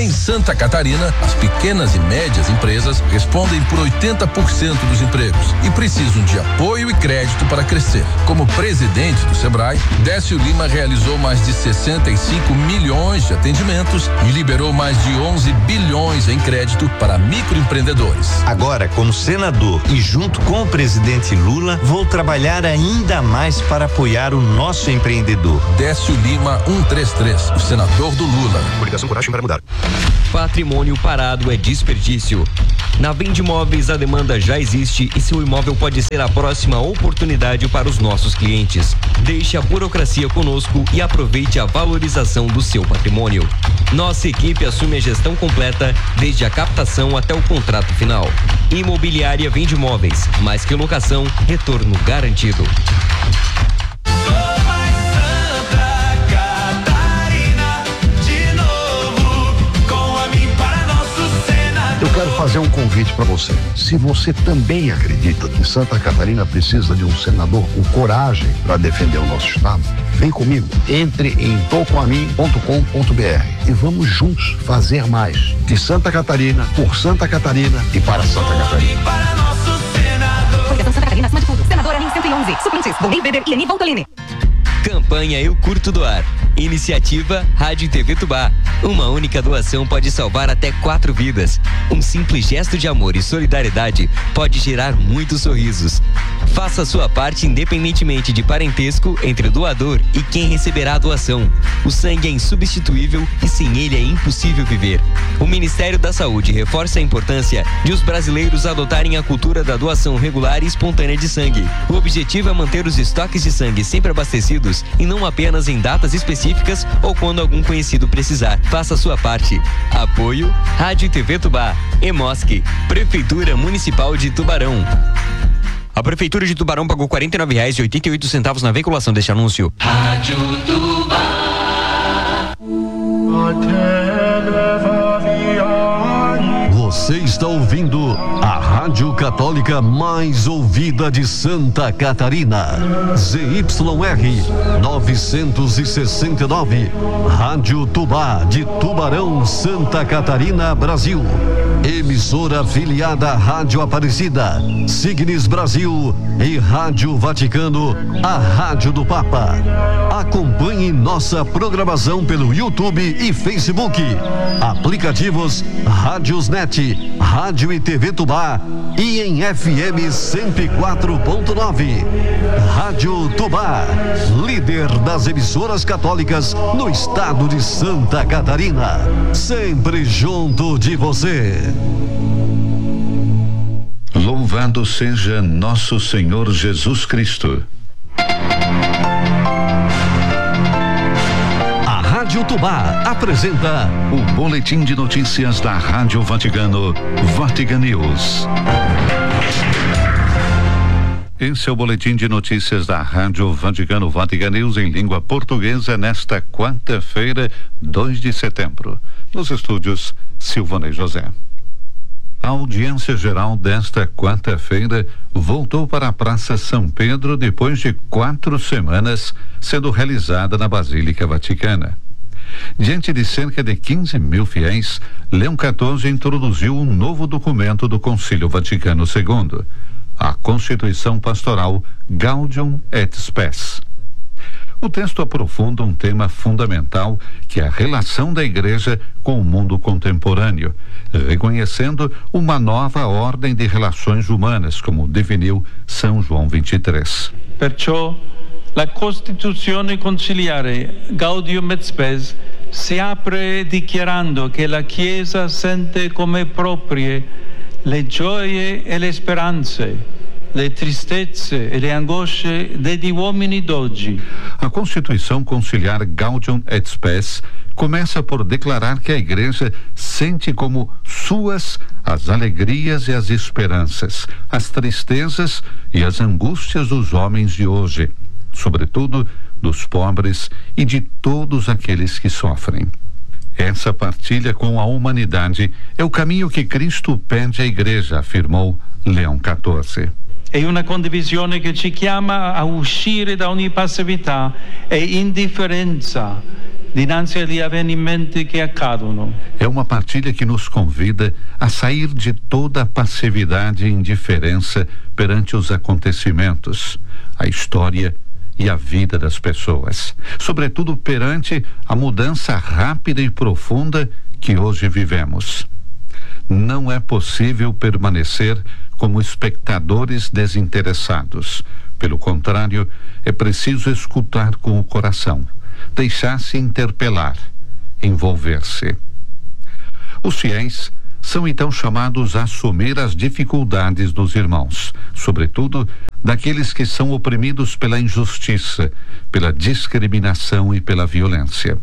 Em Santa Catarina, as pequenas e médias empresas respondem por 80% dos empregos e precisam de apoio e crédito para crescer. Como presidente do Sebrae, Décio Lima realizou mais de 65 milhões de atendimentos e liberou mais de 11 bilhões em crédito para microempreendedores. Agora, como senador e junto com o presidente Lula, vou trabalhar ainda mais para apoiar o nosso empreendedor. Décio Lima 133, o senador do Lula. Coligação Coragem para Mudar. Patrimônio parado é desperdício. Na Vende Imóveis a demanda já existe e seu imóvel pode ser a próxima oportunidade para os nossos clientes. Deixe a burocracia conosco e aproveite a valorização do seu patrimônio. Nossa equipe assume a gestão completa, desde a captação até o contrato final. Imobiliária Vende Imóveis, mais que locação, retorno garantido. Eu quero fazer um convite para você. Se você também acredita que Santa Catarina precisa de um senador com coragem para defender o nosso estado, vem comigo. Entre em tocoamin.com.br e vamos juntos fazer mais de Santa Catarina, por Santa Catarina e para Santa Catarina. Coligação Santa Catarina, acima de tudo. Senadora NIM 111. Suplentes, Volney Weber e Leni Voltolini. Campanha Eu Curto Doar. Iniciativa Rádio e TV Tubá. Uma única doação pode salvar até 4 vidas. Um simples gesto de amor e solidariedade pode gerar muitos sorrisos. Faça a sua parte independentemente de parentesco entre o doador e quem receberá a doação. O sangue é insubstituível e sem ele é impossível viver. O Ministério da Saúde reforça a importância de os brasileiros adotarem a cultura da doação regular e espontânea de sangue. O objetivo é manter os estoques de sangue sempre abastecidos e não apenas em datas específicas ou quando algum conhecido precisar. Faça a sua parte. Apoio Rádio e TV Tubá. EMOSC, Prefeitura Municipal de Tubarão. A Prefeitura de Tubarão pagou R$ 49,88 na veiculação deste anúncio. Rádio Tubá. Você está ouvindo a Rádio Católica mais ouvida de Santa Catarina. ZYR 969. Rádio Tubá de Tubarão, Santa Catarina, Brasil. Emissora afiliada à Rádio Aparecida, Signes Brasil e Rádio Vaticano, a Rádio do Papa. Acompanhe nossa programação pelo YouTube e Facebook. Aplicativos Rádiosnet, Rádio e TV Tubá e em FM 104.9. Rádio Tubá, líder das emissoras católicas no estado de Santa Catarina. Sempre junto de você. Louvado seja nosso Senhor Jesus Cristo. A Rádio Tubá apresenta o boletim de notícias da Rádio Vaticano, Vatican News. Esse é o boletim de notícias da Rádio Vaticano, Vatican News em língua portuguesa nesta quarta-feira, 2 de setembro. Nos estúdios, Silvanei José. A audiência geral desta quarta-feira voltou para a Praça São Pedro depois de 4 semanas, sendo realizada na Basílica Vaticana. Diante de cerca de 15 mil fiéis, Leão XIV introduziu um novo documento do Concílio Vaticano II, a Constituição Pastoral Gaudium et Spes. O texto aprofunda um tema fundamental, que é a relação da Igreja com o mundo contemporâneo, reconhecendo uma nova ordem de relações humanas, como definiu São João 23. Perciò, la Costituzione conciliare Gaudium et Spes si apre dichiarando che la Chiesa sente come proprie le gioie e le speranze, le tristezze e le angosce degli uomini d'oggi. A Constituição Conciliar Gaudium et Spes começa por declarar que a Igreja sente como suas as alegrias e as esperanças, as tristezas e as angústias dos homens de hoje, sobretudo dos pobres e de todos aqueles que sofrem. Essa partilha com a humanidade é o caminho que Cristo pede à Igreja, afirmou Leão XIV. È una condivisione che ci chiama a uscire da ogni passività e indifferenza dinanzi agli avvenimenti che accadono. É uma partilha que nos convida a sair de toda a passividade e indiferença perante os acontecimentos, a história e a vida das pessoas, sobretudo perante a mudança rápida e profunda que hoje vivemos. Não é possível permanecer como espectadores desinteressados. Pelo contrário, é preciso escutar com o coração, deixar-se interpelar, envolver-se. Os fiéis são então chamados a assumir as dificuldades dos irmãos, sobretudo daqueles que são oprimidos pela injustiça, pela discriminação e pela violência.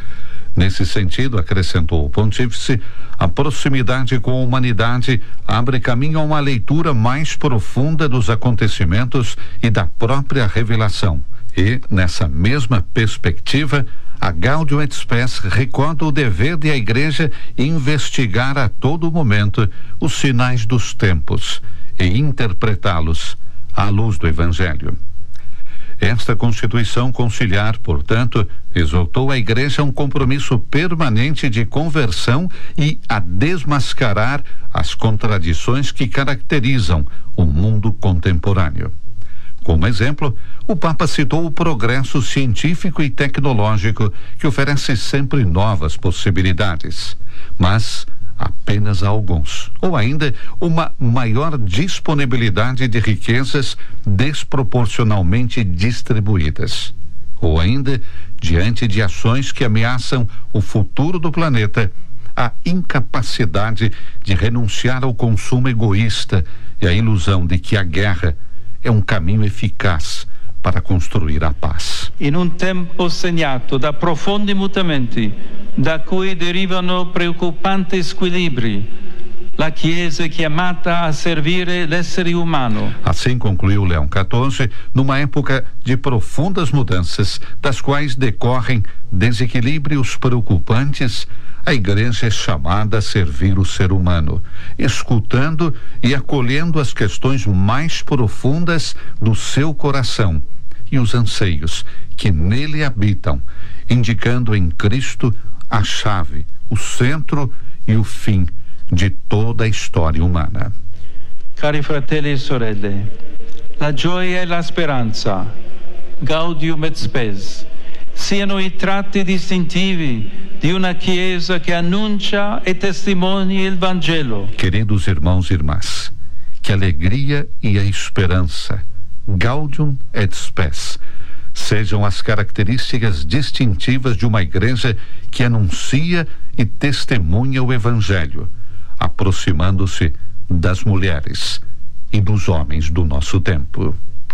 Nesse sentido, acrescentou o pontífice, a proximidade com a humanidade abre caminho a uma leitura mais profunda dos acontecimentos e da própria revelação. E, nessa mesma perspectiva, a Gaudium et Spes recorda o dever de a Igreja investigar a todo momento os sinais dos tempos e interpretá-los à luz do Evangelho. Esta Constituição Conciliar, portanto, exortou a Igreja a um compromisso permanente de conversão e a desmascarar as contradições que caracterizam o mundo contemporâneo. Como exemplo, o Papa citou o progresso científico e tecnológico que oferece sempre novas possibilidades, mas apenas a alguns, ou ainda uma maior disponibilidade de riquezas desproporcionalmente distribuídas, ou ainda, diante de ações que ameaçam o futuro do planeta, a incapacidade de renunciar ao consumo egoísta e a ilusão de que a guerra é um caminho eficaz para construir a paz. In un tempo segnato da profondi mutamenti, da cui derivano preoccupanti squilibri, la Chiesa è chiamata a servire l'essere umano. Assim concluiu Leão XIV, numa época de profundas mudanças, das quais decorrem desequilíbrios preocupantes, a Igreja é chamada a servir o ser humano, escutando e acolhendo as questões mais profundas do seu coração e os anseios que nele habitam, indicando em Cristo a chave, o centro e o fim de toda a história humana. Cari fratelli e sorelle, la gioia e la speranza, Gaudium et Spes, siano i tratti distintivi di una Chiesa che annuncia e testimonia il Vangelo. Queridos irmãos e irmãs, que a alegria e a esperança, Gaudium et Spes, sejam as características distintivas de uma igreja que anuncia e testemunha o Evangelho, aproximando-se das mulheres e dos homens do nosso tempo.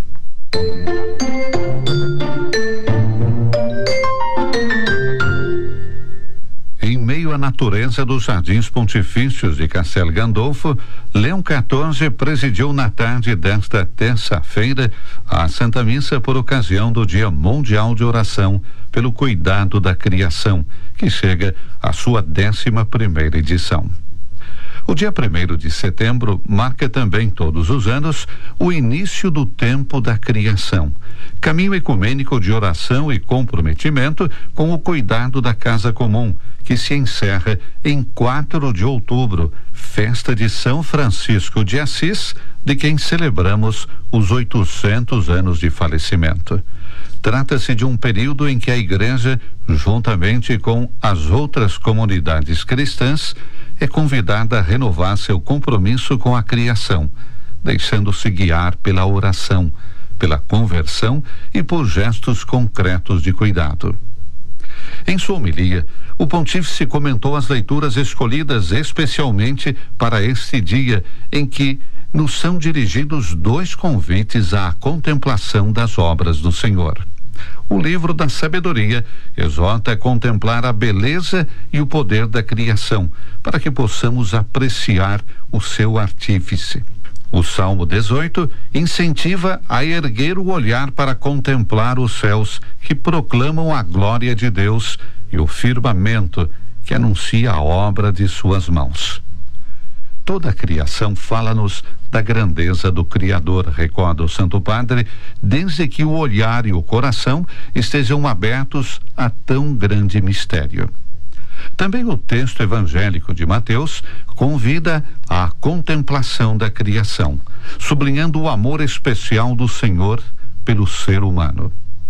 Em meio à natureza dos Jardins Pontifícios de Castel Gandolfo, Leão XIV presidiu na tarde desta terça-feira a Santa Missa por ocasião do Dia Mundial de Oração pelo Cuidado da Criação, que chega à sua 11ª edição. O dia 1º de setembro marca também todos os anos o início do tempo da criação, caminho ecumênico de oração e comprometimento com o cuidado da casa comum, que se encerra em 4 de outubro, festa de São Francisco de Assis, de quem celebramos os 800 anos de falecimento. Trata-se de um período em que a Igreja, juntamente com as outras comunidades cristãs, é convidada a renovar seu compromisso com a criação, deixando-se guiar pela oração, pela conversão e por gestos concretos de cuidado. Em sua homilia, o pontífice comentou as leituras escolhidas especialmente para este dia, em que nos são dirigidos 2 convites à contemplação das obras do Senhor. O livro da sabedoria exorta a contemplar a beleza e o poder da criação, para que possamos apreciar o seu artífice. O Salmo 18 incentiva a erguer o olhar para contemplar os céus que proclamam a glória de Deus e o firmamento que anuncia a obra de suas mãos. Toda a criação fala-nos da grandeza do Criador, recorda o Santo Padre, desde que o olhar e o coração estejam abertos a tão grande mistério. Também o texto evangélico de Mateus convida à contemplação da criação, sublinhando o amor especial do Senhor pelo ser humano.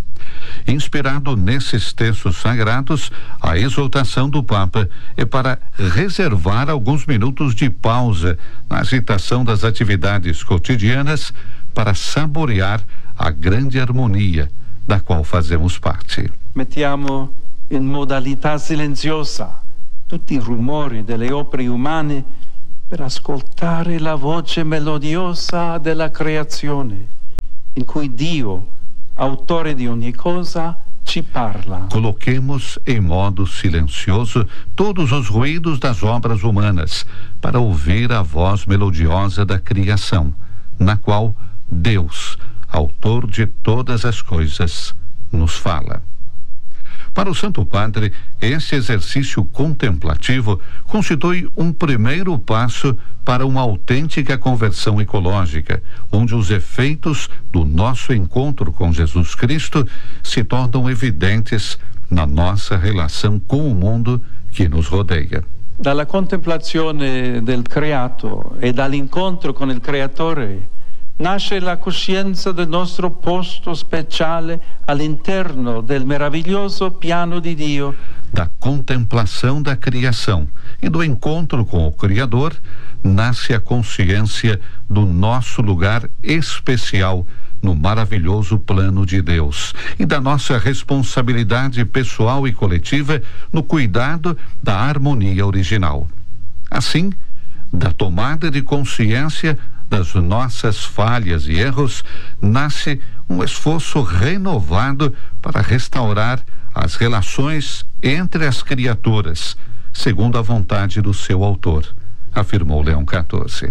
Inspirado nesses textos sagrados, a exortação do Papa é para reservar alguns minutos de pausa na agitação das atividades cotidianas para saborear a grande harmonia da qual fazemos parte. Mettiamo in modalità silenziosa tutti i rumori delle opere umane per ascoltare la voce melodiosa della creazione, in cui Dio, autore di ogni cosa, ci parla. Coloquemos em modo silencioso todos os ruídos das obras humanas para ouvir a voz melodiosa da criação, na qual Deus, autor de todas as coisas, nos fala. Para o Santo Padre, esse exercício contemplativo constitui um primeiro passo para uma autêntica conversão ecológica, onde os efeitos do nosso encontro com Jesus Cristo se tornam evidentes na nossa relação com o mundo que nos rodeia. Dalla contemplazione del creato e dall'incontro con il Creatore nasce la coscienza del nostro posto speciale all'interno del meraviglioso piano di Dio. Da contemplação da criação e do encontro com o Criador nasce a consciência do nosso lugar especial no maravilhoso plano de Deus e da nossa responsabilidade pessoal e coletiva no cuidado da harmonia original. Assim, da tomada de consciência das nossas falhas e erros, nasce um esforço renovado para restaurar as relações entre as criaturas, segundo a vontade do seu autor, afirmou Leão XIV.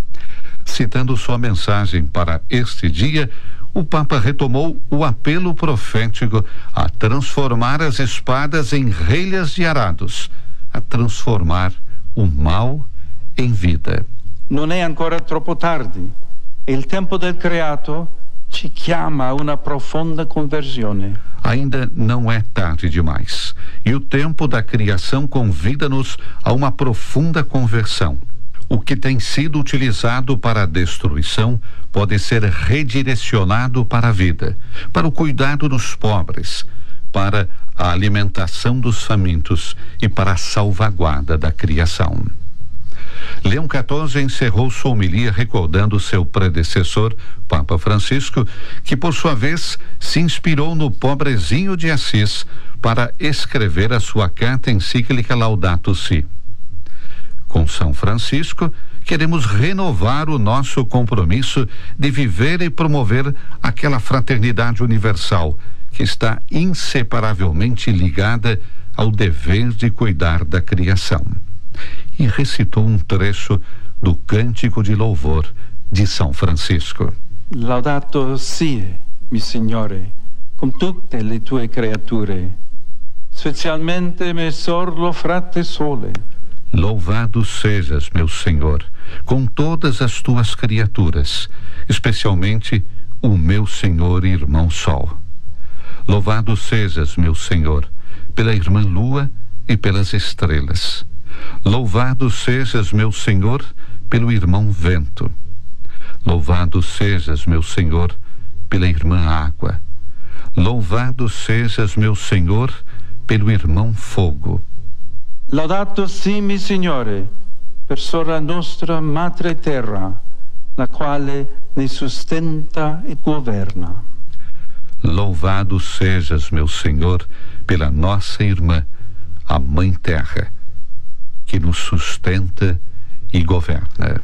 Citando sua mensagem para este dia, o Papa retomou o apelo profético a transformar as espadas em relhas de arados, a transformar o mal em vida. Non è ancora troppo tardi e il tempo del creato ci chiama a una profonda conversione. Ainda não é tarde demais e o tempo da criação convida-nos a uma profunda conversão. O que tem sido utilizado para a destruição pode ser redirecionado para a vida, para o cuidado dos pobres, para a alimentação dos famintos e para a salvaguarda da criação. Leão XIV encerrou sua homilia recordando seu predecessor, Papa Francisco, que por sua vez se inspirou no pobrezinho de Assis para escrever a sua carta encíclica Laudato Si. Com São Francisco, queremos renovar o nosso compromisso de viver e promover aquela fraternidade universal que está inseparavelmente ligada ao dever de cuidar da criação. E recitou um trecho do Cântico de Louvor de São Francisco. Laudato si, mi Signore, con tutte le tue creature, specialmente me sorlo frate sole. Louvado sejas, meu Senhor, com todas as tuas criaturas, especialmente o meu Senhor e irmão Sol. Louvado sejas, meu Senhor, pela irmã Lua e pelas estrelas. Louvado sejas, meu Senhor, pelo irmão Vento. Louvado sejas, meu Senhor, pela irmã Água. Louvado sejas, meu Senhor, pelo irmão Fogo. Laudato si, mi Signore, per sola nostra Madre Terra, la quale ne sustenta e governa. Louvado sejas, meu Senhor, pela nossa irmã, a Mãe Terra, que nos sustenta e governa.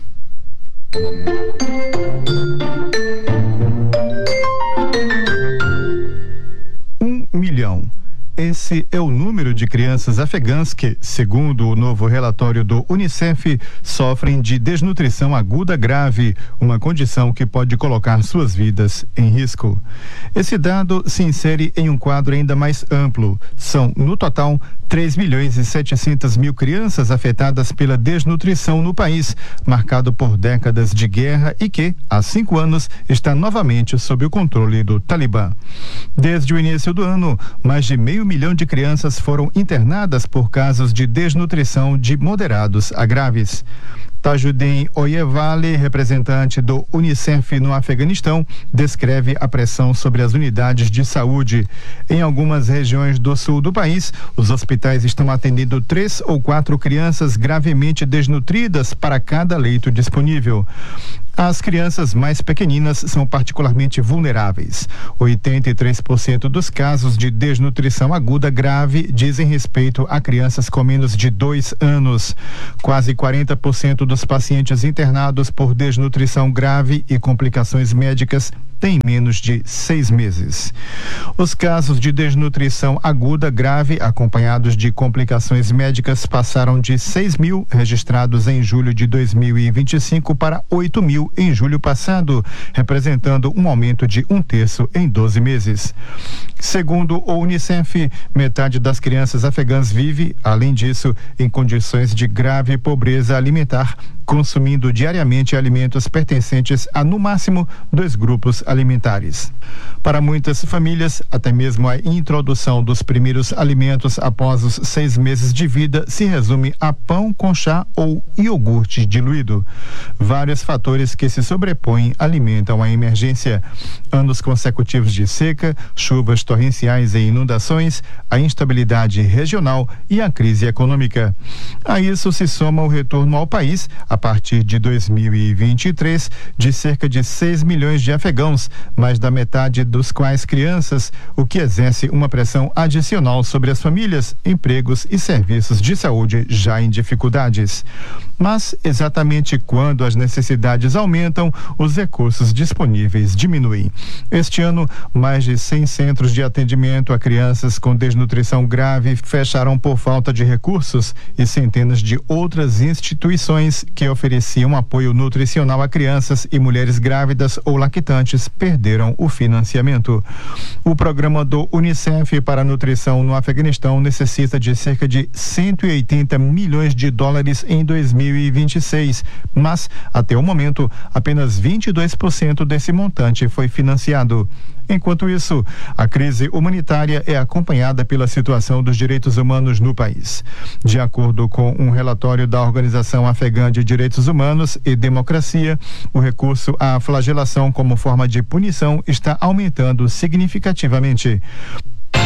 esse é o número de crianças afegãs que, segundo o novo relatório do UNICEF, sofrem de desnutrição aguda grave, uma condição que pode colocar suas vidas em risco. Esse dado se insere em um quadro ainda mais amplo. São, no total, 3.700.000 crianças afetadas pela desnutrição no país, marcado por décadas de guerra e que, há 5 anos, está novamente sob o controle do Talibã. Desde o início do ano, mais de 500 mil de crianças foram internadas por casos de desnutrição de moderados a graves. Tajuddin Oyevali, representante do UNICEF no Afeganistão, descreve a pressão sobre as unidades de saúde. Em algumas regiões do sul do país, os hospitais estão atendendo 3 ou 4 crianças gravemente desnutridas para cada leito disponível. As crianças mais pequeninas são particularmente vulneráveis. 83% dos casos de desnutrição aguda grave dizem respeito a crianças com menos de 2 anos. Quase 40% dos pacientes internados por desnutrição grave e complicações médicas têm menos de 6 meses. Os casos de desnutrição aguda grave, acompanhados de complicações médicas, passaram de 6.000 registrados em julho de 2025 para 8.000 em julho passado, representando um aumento de 1/3 em 12 meses. Segundo o UNICEF, metade das crianças afegãs vive, além disso, em condições de grave pobreza alimentar, consumindo diariamente alimentos pertencentes a, no máximo, 2 grupos alimentares. Para muitas famílias, até mesmo a introdução dos primeiros alimentos após os 6 meses de vida se resume a pão com chá ou iogurte diluído. Vários fatores que se sobrepõem alimentam a emergência. Anos consecutivos de seca, chuvas torrenciais e inundações, a instabilidade regional e a crise econômica. A isso se soma o retorno ao país, a partir de 2023, de cerca de 6 milhões de afegãos, mais da metade dos quais crianças, o que exerce uma pressão adicional sobre as famílias, empregos e serviços de saúde já em dificuldades. Mas, exatamente quando as necessidades aumentam, os recursos disponíveis diminuem. Este ano, mais de 100 centros de atendimento a crianças com desnutrição grave fecharam por falta de recursos e centenas de outras instituições que ofereciam apoio nutricional a crianças e mulheres grávidas ou lactantes perderam o financiamento. O programa do UNICEF para a nutrição no Afeganistão necessita de cerca de 180 milhões de dólares em 2026, mas, até o momento, apenas 22% desse montante foi financiado. Enquanto isso, a crise humanitária é acompanhada pela situação dos direitos humanos no país. De acordo com um relatório da Organização Afegã de Direitos Humanos e Democracia, o recurso à flagelação como forma de punição está aumentando significativamente.